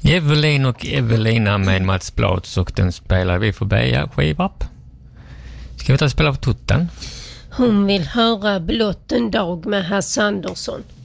Evelin och Evelina med Mats Blats, och den spelar vi för Beja skivapp. Ska vi ta och spela på tutten? Hon vill höra Blott en dag med Hasse Andersson.